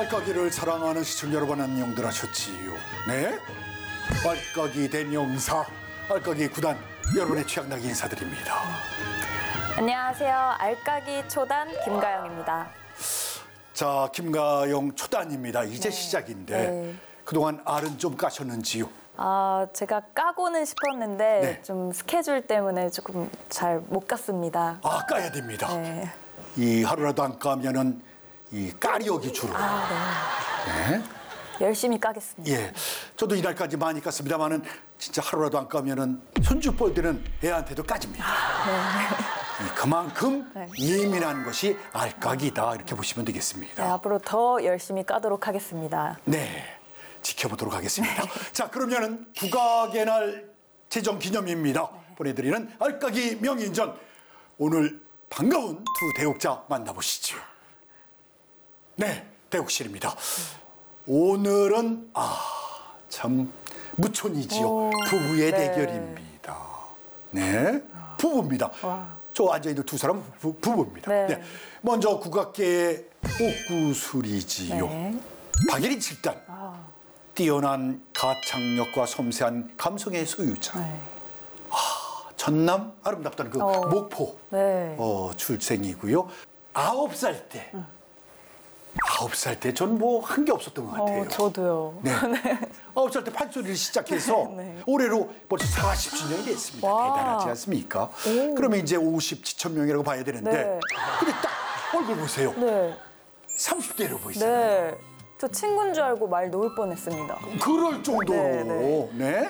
알까기를 사랑하는 시청자 여러분 안녕들 하셨지요? 네? 알까기 대명사, 알까기 구단 여러분의 취향나게 인사드립니다. 안녕하세요. 알까기 초단 김가영입니다. 자, 김가영 초단입니다. 이제 시작인데 네. 그동안 알은 좀 까셨는지요? 제가 까고는 싶었는데 네. 좀 스케줄 때문에 조금 잘 못 갔습니다. 아, 까야 됩니다. 네. 이 하루라도 안 까면은 이 까리역이 주로. 네. 열심히 까겠습니다. 예, 저도 이날까지 많이 깠습니다만은 진짜 하루라도 안 까면은 손주뻘들은 애한테도 까집니다. 그만큼 네. 예민한 것이 알까기다 이렇게 보시면 네, 되겠습니다. 앞으로 더 열심히 까도록 하겠습니다. 네, 지켜보도록 하겠습니다. 자, 그러면은 국악의 날 제정 기념입니다. 보내드리는 알까기 명인전, 오늘 반가운 두 대옥자 만나보시죠. 네, 대옥실입니다. 오늘은 참 무촌이지요. 부부의 네. 대결입니다. 네, 부부입니다. 저 앉아있는 두 사람은 부부입니다. 네. 네. 먼저 국악계의 옥구술이지요. 네. 박예린 7단. 뛰어난 가창력과 섬세한 감성의 소유자. 네. 전남 아름답다는 그 목포 네. 출생이고요. 9살 때. 9살 때 전 뭐 한 게 없었던 것 같아요. 저도요. 네. 9살 때 판소리를 시작해서 네. 올해로 벌써 40주년이 됐습니다. 와. 대단하지 않습니까? 그러면 이제 50지천 명이라고 봐야 되는데 네. 근데 딱 얼굴 보세요. 네. 30대로 보이잖아요. 네. 저 친구인 줄 알고 말 놓을 뻔했습니다. 그럴 정도로 네, 네.